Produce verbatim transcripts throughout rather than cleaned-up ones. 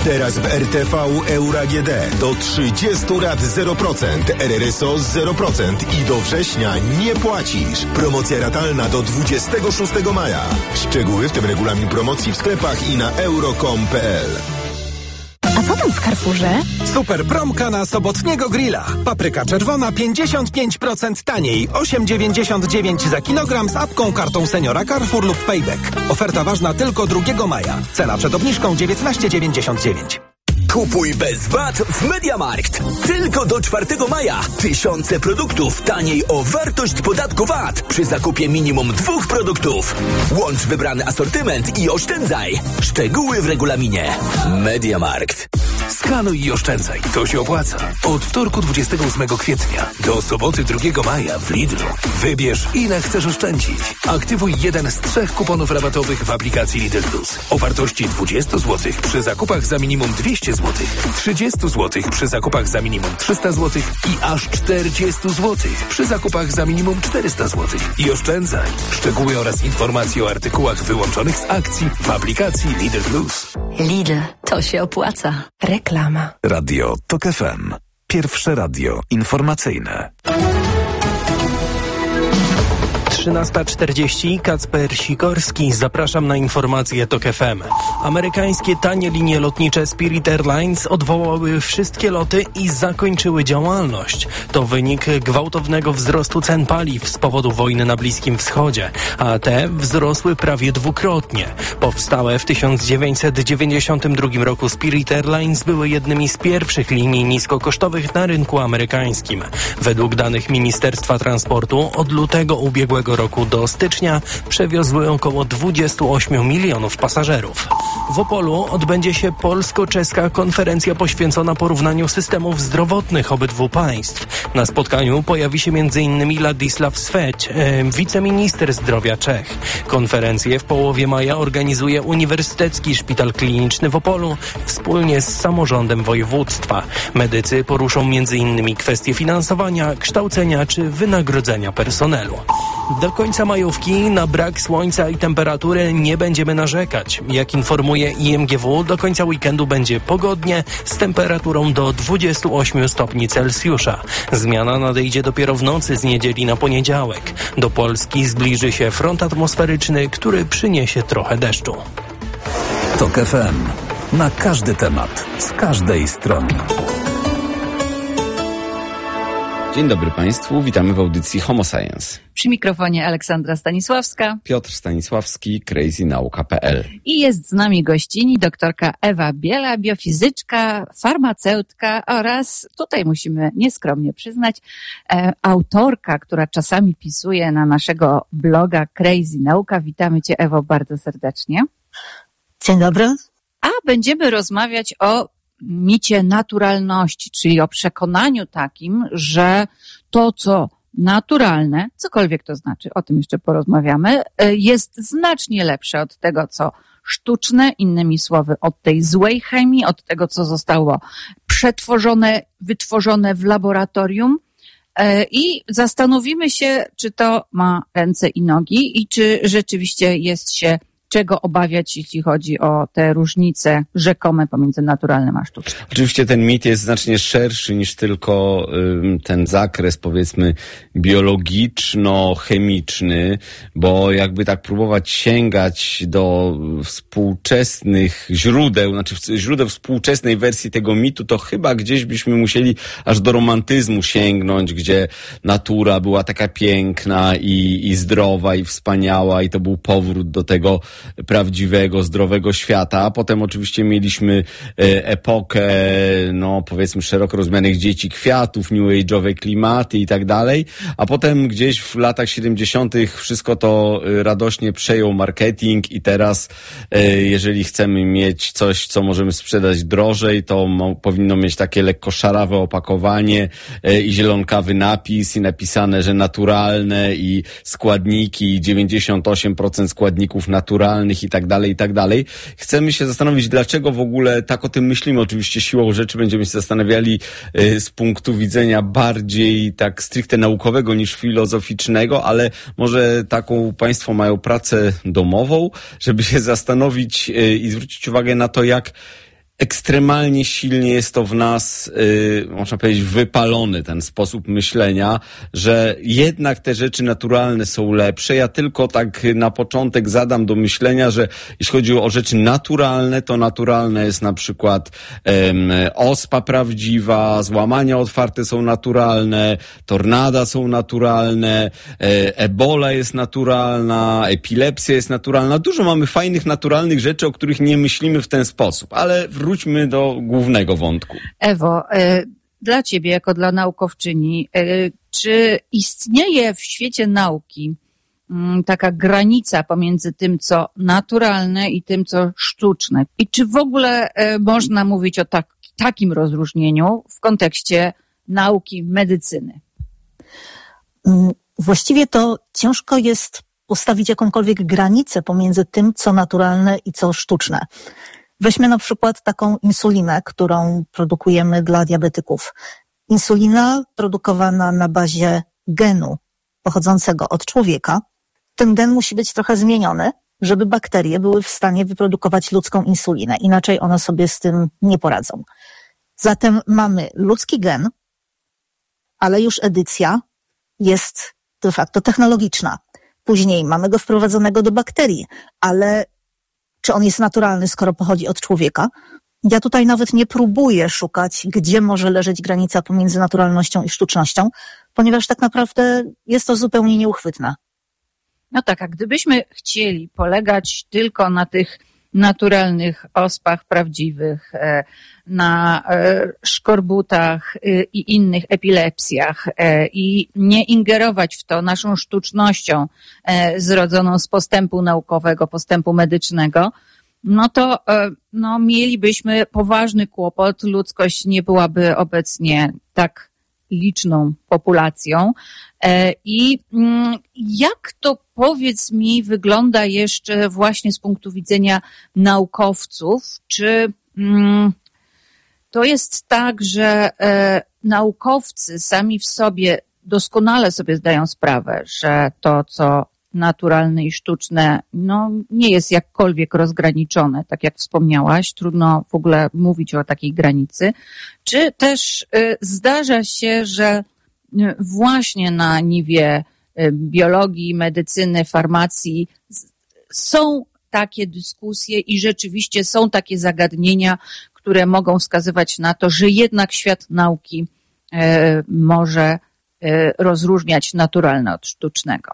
Teraz w R T V Euro A G D do trzydziestu lat zero procent, R R S O zero procent i do września nie płacisz. Promocja ratalna do dwudziestego szóstego maja. Szczegóły, w tym regulamin promocji w sklepach i na euro kropka com kropka p l. A co tam w Carrefourze? Super promka na sobotniego grilla. Papryka czerwona pięćdziesiąt pięć procent taniej. osiem dziewięćdziesiąt dziewięć za kilogram z apką, kartą seniora Carrefour lub Payback. Oferta ważna tylko drugiego maja. Cena przed obniżką dziewiętnaście dziewięćdziesiąt dziewięć. Kupuj bez V A T w MediaMarkt. Tylko do czwartego maja. Tysiące produktów taniej o wartość podatku V A T przy zakupie minimum dwóch produktów. Łącz wybrany asortyment i oszczędzaj. Szczegóły w regulaminie. MediaMarkt. Skanuj i oszczędzaj. To się opłaca. Od wtorku dwudziestego ósmego kwietnia do soboty drugiego maja w Lidlu. Wybierz, ile chcesz oszczędzić. Aktywuj jeden z trzech kuponów rabatowych w aplikacji Lidl Plus. O wartości dwadzieścia złotych przy zakupach za minimum dwieście złotych, trzydzieści złotych przy zakupach za minimum trzysta złotych i aż czterdzieści złotych przy zakupach za minimum czterysta złotych. I oszczędzaj. Szczegóły oraz informacje o artykułach wyłączonych z akcji w aplikacji Lidl Plus. Lidl, to się opłaca. Reklama. Radio Tok F M. Pierwsze radio informacyjne. trzynasta czterdzieści, Kacper Sikorski. Zapraszam na informacje Tok F M. Amerykańskie tanie linie lotnicze Spirit Airlines odwołały wszystkie loty i zakończyły działalność. To wynik gwałtownego wzrostu cen paliw z powodu wojny na Bliskim Wschodzie, a te wzrosły prawie dwukrotnie. Powstałe w tysiąc dziewięćset dziewięćdziesiątym drugim roku Spirit Airlines były jednymi z pierwszych linii niskokosztowych na rynku amerykańskim. Według danych Ministerstwa Transportu od lutego ubiegłego roku do stycznia przewiozły około dwadzieścia osiem milionów pasażerów. W Opolu odbędzie się polsko-czeska konferencja poświęcona porównaniu systemów zdrowotnych obydwu państw. Na spotkaniu pojawi się między innymi Ladisław Sveć, e, wiceminister zdrowia Czech. Konferencję w połowie maja organizuje Uniwersytecki Szpital Kliniczny w Opolu wspólnie z samorządem województwa. Medycy poruszą między innymi kwestie finansowania, kształcenia czy wynagrodzenia personelu. Do końca majówki na brak słońca i temperatury nie będziemy narzekać. Jak informuje I M G W, do końca weekendu będzie pogodnie z temperaturą do dwudziestu ośmiu stopni Celsjusza. Zmiana nadejdzie dopiero w nocy z niedzieli na poniedziałek. Do Polski zbliży się front atmosferyczny, który przyniesie trochę deszczu. Tok F M. Na każdy temat, z każdej strony. Dzień dobry Państwu, witamy w audycji Homo Science. Przy mikrofonie Aleksandra Stanisławska, Piotr Stanisławski, crazy nauka kropka p l. I jest z nami gościni doktorka Ewa Biela, biofizyczka, farmaceutka oraz, tutaj musimy nieskromnie przyznać, e, autorka, która czasami pisuje na naszego bloga Crazy Nauka. Witamy Cię, Ewo, bardzo serdecznie. Dzień dobry. A będziemy rozmawiać o micie naturalności, czyli o przekonaniu takim, że to, co naturalne, cokolwiek to znaczy, o tym jeszcze porozmawiamy, jest znacznie lepsze od tego, co sztuczne, innymi słowy, od tej złej chemii, od tego, co zostało przetworzone, wytworzone w laboratorium. I zastanowimy się, czy to ma ręce i nogi i czy rzeczywiście jest się czego obawiać, jeśli chodzi o te różnice rzekome pomiędzy naturalnym a sztucznym. Oczywiście ten mit jest znacznie szerszy niż tylko y, ten zakres, powiedzmy, biologiczno-chemiczny, bo jakby tak próbować sięgać do współczesnych źródeł, znaczy źródeł współczesnej wersji tego mitu, to chyba gdzieś byśmy musieli aż do romantyzmu sięgnąć, gdzie natura była taka piękna i, i zdrowa i wspaniała i to był powrót do tego prawdziwego, zdrowego świata. A potem oczywiście mieliśmy epokę, no powiedzmy szeroko rozumianych dzieci kwiatów, new age'owe klimaty i tak dalej. A potem gdzieś w latach siedemdziesiątych wszystko to radośnie przejął marketing i teraz jeżeli chcemy mieć coś, co możemy sprzedać drożej, to mo- powinno mieć takie lekko szarawe opakowanie i zielonkawy napis i napisane, że naturalne i składniki, dziewięćdziesiąt osiem procent składników naturalnych i tak dalej, i tak dalej. Chcemy się zastanowić, dlaczego w ogóle tak o tym myślimy. Oczywiście siłą rzeczy będziemy się zastanawiali y, z punktu widzenia bardziej tak stricte naukowego niż filozoficznego, ale może taką Państwo mają pracę domową, żeby się zastanowić y, i zwrócić uwagę na to, jak ekstremalnie silnie jest to w nas, yy, można powiedzieć, wypalony ten sposób myślenia, że jednak te rzeczy naturalne są lepsze. Ja tylko tak na początek zadam do myślenia, że jeśli chodzi o rzeczy naturalne, to naturalne jest na przykład um, ospa prawdziwa, złamania otwarte są naturalne, tornada są naturalne, e, ebola jest naturalna, epilepsja jest naturalna. Dużo mamy fajnych, naturalnych rzeczy, o których nie myślimy w ten sposób, ale wróćmy do głównego wątku. Ewo, dla ciebie jako dla naukowczyni, czy istnieje w świecie nauki taka granica pomiędzy tym, co naturalne i tym, co sztuczne? I czy w ogóle można mówić o tak, takim rozróżnieniu w kontekście nauki medycyny? Właściwie to ciężko jest postawić jakąkolwiek granicę pomiędzy tym, co naturalne i co sztuczne. Weźmy na przykład taką insulinę, którą produkujemy dla diabetyków. Insulina produkowana na bazie genu pochodzącego od człowieka. Ten gen musi być trochę zmieniony, żeby bakterie były w stanie wyprodukować ludzką insulinę. Inaczej one sobie z tym nie poradzą. Zatem mamy ludzki gen, ale już edycja jest de facto technologiczna. Później mamy go wprowadzonego do bakterii, ale czy on jest naturalny, skoro pochodzi od człowieka? Ja tutaj nawet nie próbuję szukać, gdzie może leżeć granica pomiędzy naturalnością i sztucznością, ponieważ tak naprawdę jest to zupełnie nieuchwytne. No tak, a gdybyśmy chcieli polegać tylko na tych naturalnych ospach prawdziwych, na szkorbutach i innych epilepsjach i nie ingerować w to naszą sztucznością zrodzoną z postępu naukowego, postępu medycznego, no to no, mielibyśmy poważny kłopot. Ludzkość nie byłaby obecnie tak liczną populacją. I jak to, powiedz mi, wygląda jeszcze właśnie z punktu widzenia naukowców? Czy to jest tak, że naukowcy sami w sobie doskonale sobie zdają sprawę, że to, co naturalne i sztuczne, no nie jest jakkolwiek rozgraniczone, tak jak wspomniałaś, trudno w ogóle mówić o takiej granicy. Czy też y, zdarza się, że y, właśnie na niwie y, biologii, medycyny, farmacji z, są takie dyskusje i rzeczywiście są takie zagadnienia, które mogą wskazywać na to, że jednak świat nauki y, może y, rozróżniać naturalne od sztucznego?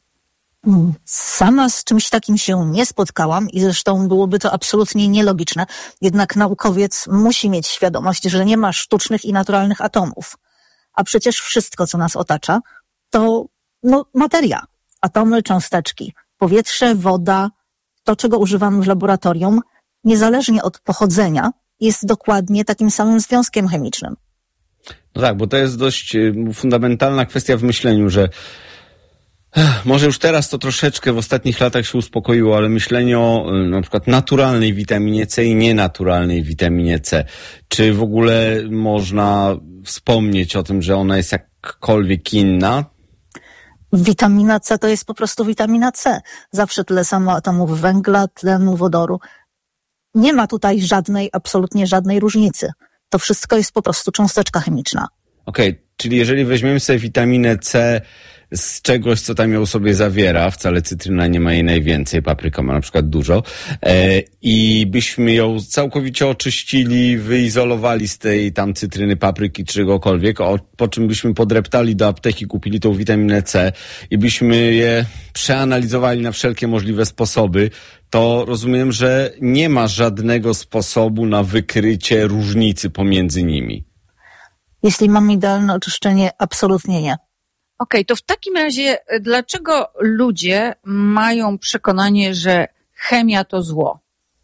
Sama z czymś takim się nie spotkałam i zresztą byłoby to absolutnie nielogiczne. Jednak naukowiec musi mieć świadomość, że nie ma sztucznych i naturalnych atomów. A przecież wszystko, co nas otacza, to no, materia. Atomy, cząsteczki, powietrze, woda, to, czego używamy w laboratorium, niezależnie od pochodzenia, jest dokładnie takim samym związkiem chemicznym. No tak, bo to jest dość fundamentalna kwestia w myśleniu, że może już teraz to troszeczkę w ostatnich latach się uspokoiło, ale myślenie o na przykład naturalnej witaminie C i nienaturalnej witaminie C. Czy w ogóle można wspomnieć o tym, że ona jest jakkolwiek inna? Witamina C to jest po prostu witamina C. Zawsze tyle samo atomów węgla, tlenu, wodoru. Nie ma tutaj żadnej, absolutnie żadnej różnicy. To wszystko jest po prostu cząsteczka chemiczna. Okej, okay, czyli jeżeli weźmiemy sobie witaminę C z czegoś, co tam ją sobie zawiera, wcale cytryna nie ma jej najwięcej, papryka ma na przykład dużo, e, i byśmy ją całkowicie oczyścili, wyizolowali z tej tam cytryny, papryki, czegokolwiek, o, po czym byśmy podreptali do apteki, kupili tą witaminę C i byśmy je przeanalizowali na wszelkie możliwe sposoby, to rozumiem, że nie ma żadnego sposobu na wykrycie różnicy pomiędzy nimi. Jeśli mam idealne oczyszczenie, absolutnie nie. Okej, okay, to w takim razie dlaczego ludzie mają przekonanie, że chemia to zło?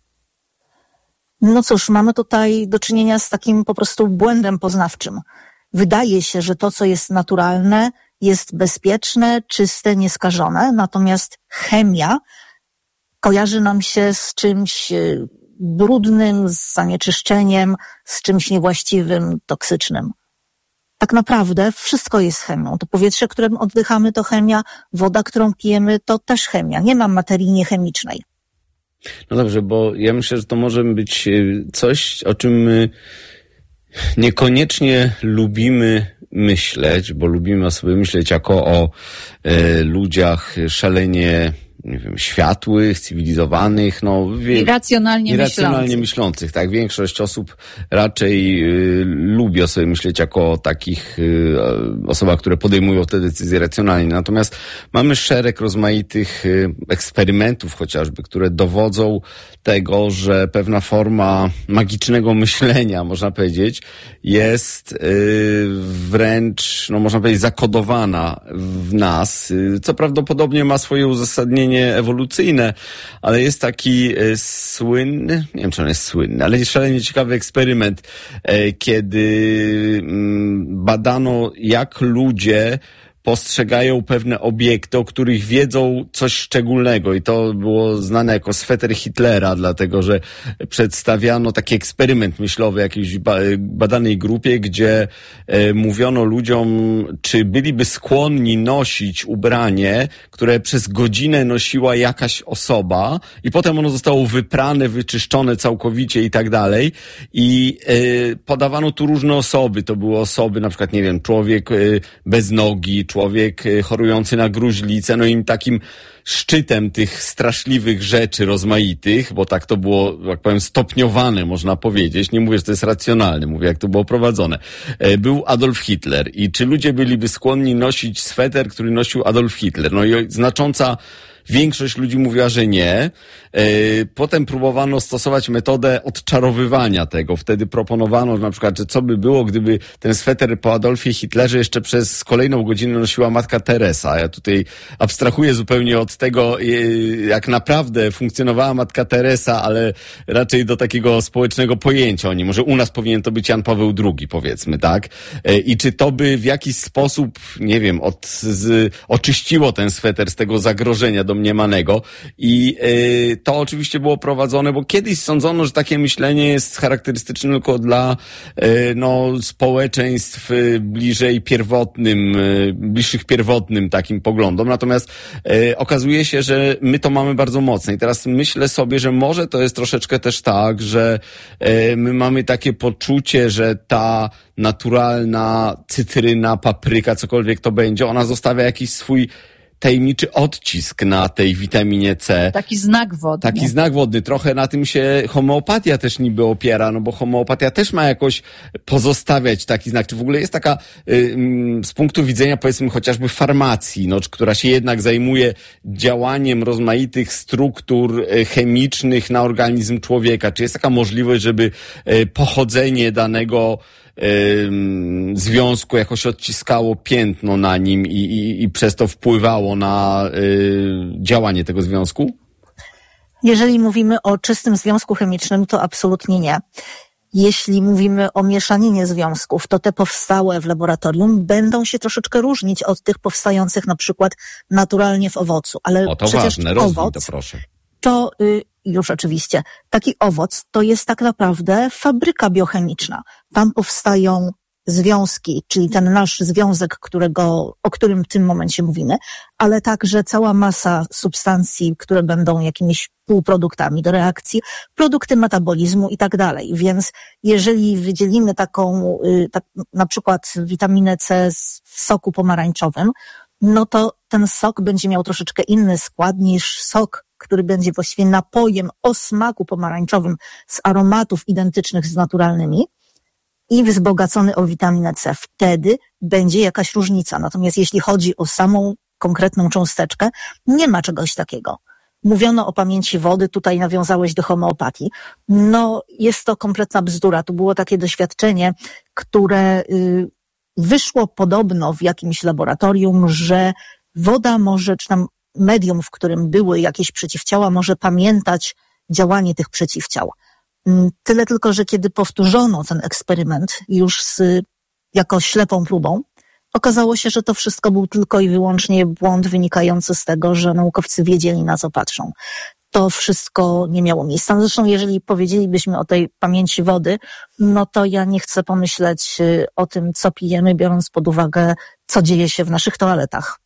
No cóż, mamy tutaj do czynienia z takim po prostu błędem poznawczym. Wydaje się, że to, co jest naturalne, jest bezpieczne, czyste, nieskażone, natomiast chemia kojarzy nam się z czymś brudnym, z zanieczyszczeniem, z czymś niewłaściwym, toksycznym. Tak naprawdę wszystko jest chemią. To powietrze, którym oddychamy, to chemia, woda, którą pijemy, to też chemia. Nie ma materii niechemicznej. No dobrze, bo ja myślę, że to może być coś, o czym my niekoniecznie lubimy myśleć, bo lubimy o sobie myśleć jako o e, ludziach szalenie, nie wiem, światłych, cywilizowanych, no... Wie, irracjonalnie, irracjonalnie myślących. myślących. Tak, większość osób raczej y, lubi o sobie myśleć jako o takich y, osobach, które podejmują te decyzje racjonalnie. Natomiast mamy szereg rozmaitych y, eksperymentów chociażby, które dowodzą tego, że pewna forma magicznego myślenia, można powiedzieć, jest y, wręcz, no można powiedzieć, zakodowana w nas, y, co prawdopodobnie ma swoje uzasadnienie ewolucyjne, ale jest taki e, słynny, nie wiem czy on jest słynny, ale jest szalenie ciekawy eksperyment, e, kiedy m, badano, jak ludzie postrzegają pewne obiekty, o których wiedzą coś szczególnego i to było znane jako sweter Hitlera, dlatego że przedstawiano taki eksperyment myślowy jakiejś badanej grupie, gdzie e, mówiono ludziom, czy byliby skłonni nosić ubranie, które przez godzinę nosiła jakaś osoba i potem ono zostało wyprane, wyczyszczone całkowicie i tak dalej i e, podawano tu różne osoby, to były osoby, na przykład, nie wiem, człowiek e, bez nogi, człowiek chorujący na gruźlicę, no i takim szczytem tych straszliwych rzeczy rozmaitych, bo tak to było, jak powiem, stopniowane, można powiedzieć. Nie mówię, że to jest racjonalne, mówię, jak to było prowadzone. Był Adolf Hitler i czy ludzie byliby skłonni nosić sweter, który nosił Adolf Hitler? No i znacząca większość ludzi mówiła, że nie. Potem próbowano stosować metodę odczarowywania tego. Wtedy proponowano na przykład, że co by było, gdyby ten sweter po Adolfie Hitlerze jeszcze przez kolejną godzinę nosiła matka Teresa. Ja tutaj abstrahuję zupełnie od tego, jak naprawdę funkcjonowała matka Teresa, ale raczej do takiego społecznego pojęcia o niej. Może u nas powinien to być Jan Paweł drugi, powiedzmy, tak? I czy to by w jakiś sposób, nie wiem, od, z, oczyściło ten sweter z tego zagrożenia domniemanego i y, to oczywiście było prowadzone, bo kiedyś sądzono, że takie myślenie jest charakterystyczne tylko dla y, no, społeczeństw y, bliżej pierwotnym, y, bliższych pierwotnym takim poglądom, natomiast y, okazuje się, że my to mamy bardzo mocno i teraz myślę sobie, że może to jest troszeczkę też tak, że y, my mamy takie poczucie, że ta naturalna cytryna, papryka, cokolwiek to będzie, ona zostawia jakiś swój tajemniczy odcisk na tej witaminie C. Taki znak wodny. Taki znak wodny. Trochę na tym się homeopatia też niby opiera, no bo homeopatia też ma jakoś pozostawiać taki znak. Czy w ogóle jest taka y, z punktu widzenia, powiedzmy, chociażby farmacji, no, która się jednak zajmuje działaniem rozmaitych struktur chemicznych na organizm człowieka. Czy jest taka możliwość, żeby y, pochodzenie danego związku jakoś odciskało piętno na nim i, i, i przez to wpływało na y, działanie tego związku? Jeżeli mówimy o czystym związku chemicznym, to absolutnie nie. Jeśli mówimy o mieszaninie związków, to te powstałe w laboratorium będą się troszeczkę różnić od tych powstających na przykład naturalnie w owocu. Ale o, to przecież ważne, rozwój owoc, to proszę. To y, już oczywiście, taki owoc to jest tak naprawdę fabryka biochemiczna. Tam powstają związki, czyli ten nasz związek, którego, o którym w tym momencie mówimy, ale także cała masa substancji, które będą jakimiś półproduktami do reakcji, produkty metabolizmu i tak dalej. Więc jeżeli wydzielimy taką, y, tak, na przykład witaminę C w soku pomarańczowym, no to ten sok będzie miał troszeczkę inny skład niż sok, który będzie właściwie napojem o smaku pomarańczowym z aromatów identycznych z naturalnymi i wzbogacony o witaminę C. Wtedy będzie jakaś różnica. Natomiast jeśli chodzi o samą konkretną cząsteczkę, nie ma czegoś takiego. Mówiono o pamięci wody, tutaj nawiązałeś do homeopatii. No, jest to kompletna bzdura. Tu było takie doświadczenie, które y, wyszło podobno w jakimś laboratorium, że woda może, czy tam medium, w którym były jakieś przeciwciała, może pamiętać działanie tych przeciwciał. Tyle tylko, że kiedy powtórzono ten eksperyment już z, jako ślepą próbą, okazało się, że to wszystko był tylko i wyłącznie błąd wynikający z tego, że naukowcy wiedzieli, na co patrzą. To wszystko nie miało miejsca. Zresztą jeżeli powiedzielibyśmy o tej pamięci wody, no to ja nie chcę pomyśleć o tym, co pijemy, biorąc pod uwagę, co dzieje się w naszych toaletach.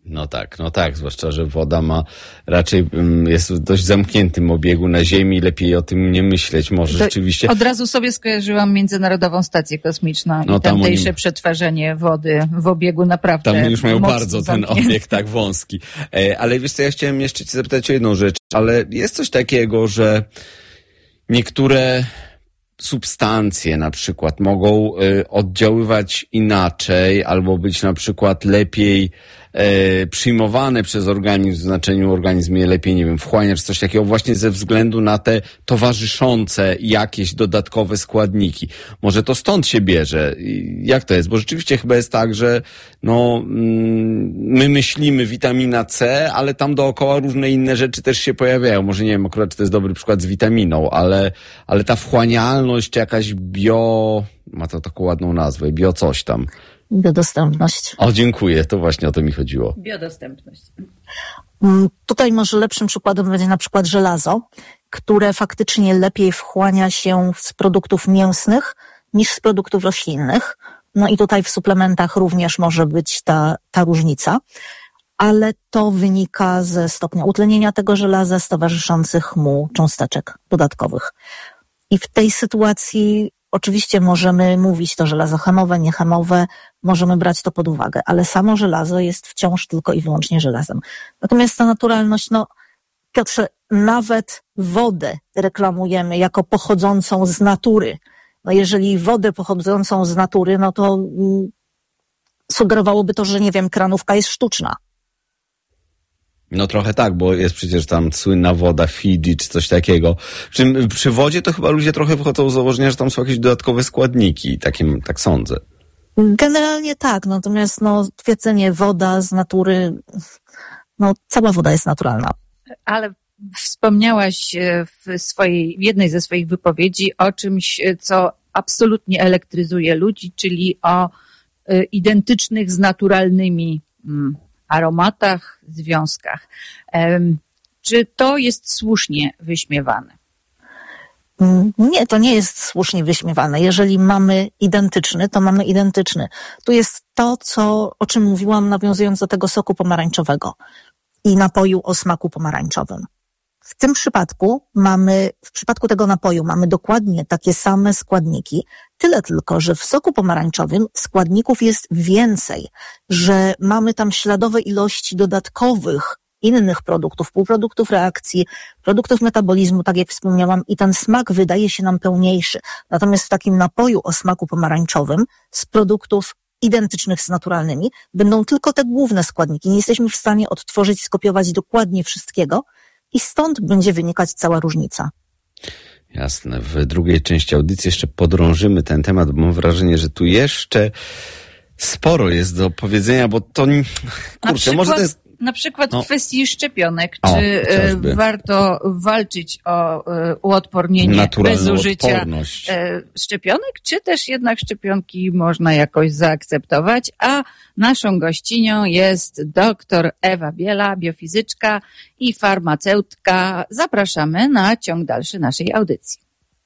No tak, no tak, zwłaszcza, że woda ma raczej, jest w dość zamkniętym obiegu na Ziemi, lepiej o tym nie myśleć może to rzeczywiście. Od razu sobie skojarzyłam Międzynarodową Stację Kosmiczną no, i tamtejsze oni... przetwarzanie wody w obiegu naprawdę tam już mają bardzo zamknięty. Ten obieg tak wąski. Ale wiesz co, ja chciałem jeszcze cię zapytać o jedną rzecz, ale jest coś takiego, że niektóre substancje na przykład mogą y, oddziaływać inaczej albo być na przykład lepiej y, przyjmowane przez organizm, w znaczeniu organizm je lepiej, nie wiem, wchłania czy coś takiego właśnie ze względu na te towarzyszące jakieś dodatkowe składniki. Może to stąd się bierze. Jak to jest? Bo rzeczywiście chyba jest tak, że no mm, my myślimy witamina C, ale tam dookoła różne inne rzeczy też się pojawiają. Może nie wiem akurat, czy to jest dobry przykład z witaminą, ale, ale ta wchłanialność jakaś bio... ma to taką ładną nazwę, bio coś tam. Biodostępność. O, dziękuję, to właśnie o to mi chodziło. Biodostępność. Tutaj może lepszym przykładem będzie na przykład żelazo, które faktycznie lepiej wchłania się z produktów mięsnych niż z produktów roślinnych. No i tutaj w suplementach również może być ta, ta różnica, ale to wynika ze stopnia utlenienia tego żelaza, z towarzyszących mu cząsteczek dodatkowych. I w tej sytuacji oczywiście możemy mówić to żelazo chemowe, niechemowe, możemy brać to pod uwagę, ale samo żelazo jest wciąż tylko i wyłącznie żelazem. Natomiast ta naturalność, no Piotrze, nawet wodę reklamujemy jako pochodzącą z natury. No jeżeli wodę pochodzącą z natury, no to mm, sugerowałoby to, że nie wiem, kranówka jest sztuczna. No trochę tak, bo jest przecież tam słynna woda Fidżi czy coś takiego. Przy, przy wodzie to chyba ludzie trochę wychodzą z założenia, że tam są jakieś dodatkowe składniki, takim, tak sądzę. Generalnie tak, natomiast no twierdzenie woda z natury, no cała woda jest naturalna. Ale wspomniałaś w swojej, w jednej ze swoich wypowiedzi o czymś, co absolutnie elektryzuje ludzi, czyli o identycznych z naturalnymi mm, aromatach, związkach. Czy to jest słusznie wyśmiewane? Nie, to nie jest słusznie wyśmiewane. Jeżeli mamy identyczny, to mamy identyczny. Tu jest to, co, o czym mówiłam, nawiązując do tego soku pomarańczowego i napoju o smaku pomarańczowym. W tym przypadku mamy, w przypadku tego napoju mamy dokładnie takie same składniki, tyle tylko, że w soku pomarańczowym składników jest więcej, że mamy tam śladowe ilości dodatkowych innych produktów, półproduktów reakcji, produktów metabolizmu, tak jak wspomniałam, i ten smak wydaje się nam pełniejszy. Natomiast w takim napoju o smaku pomarańczowym z produktów identycznych z naturalnymi będą tylko te główne składniki. Nie jesteśmy w stanie odtworzyć, skopiować dokładnie wszystkiego i stąd będzie wynikać cała różnica. Jasne. W drugiej części audycji jeszcze podrążymy ten temat, bo mam wrażenie, że tu jeszcze sporo jest do powiedzenia, bo to... Kurczę, przykład... może to jest... Na przykład no. w kwestii szczepionek. O, czy chociażby. warto walczyć o uodpornienie bez użycia odporność. szczepionek, czy też jednak szczepionki można jakoś zaakceptować? A naszą gościnią jest doktor Ewa Biela, biofizyczka i farmaceutka. Zapraszamy na ciąg dalszy naszej audycji.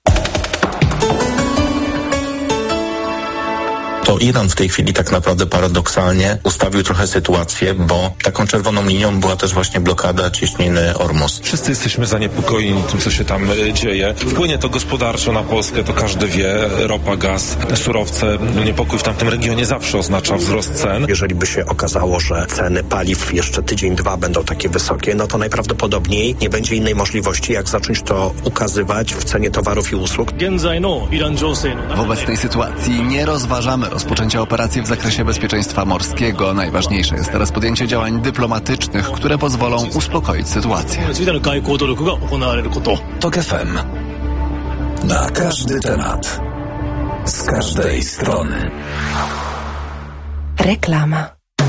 To Iran w tej chwili tak naprawdę paradoksalnie ustawił trochę sytuację, bo taką czerwoną linią była też właśnie blokada cieśniny Ormus. Wszyscy jesteśmy zaniepokojeni tym, co się tam dzieje. Wpłynie to gospodarczo na Polskę, to każdy wie. Ropa, gaz, surowce. Niepokój w tamtym regionie zawsze oznacza wzrost cen. Jeżeli by się okazało, że ceny paliw jeszcze tydzień, dwa będą takie wysokie, no to najprawdopodobniej nie będzie innej możliwości, jak zacząć to ukazywać w cenie towarów i usług. Wobec tej sytuacji nie rozważamy rozpoczęcia operacji w zakresie bezpieczeństwa morskiego. Najważniejsze jest teraz podjęcie działań dyplomatycznych, które pozwolą uspokoić sytuację. Tok F M. Na każdy temat. Z każdej strony. Reklama.